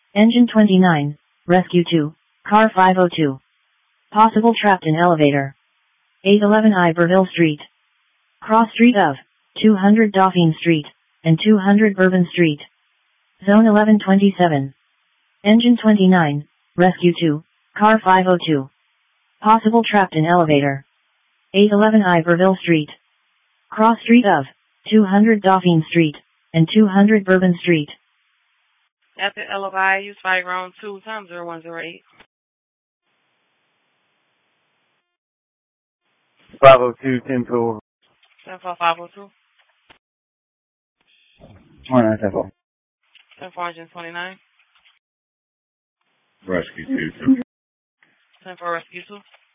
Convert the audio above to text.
Engine 29, Rescue 2, Car 502. Possible trapped in elevator. 811 Iberville Street. Cross street of 200 Dauphine Street and 200 Bourbon Street. Zone 1127. Engine 29, Rescue 2, Car 502. Possible trapped in elevator. 811 Iberville Street. Cross street of 200 Dauphine Street and 200 Bourbon Street. After LOI, use flight ground 2 times 0108. 502, 10 4. 74502. 29, 10 4. 7429. Rescue 2. 10 for Rescue 2.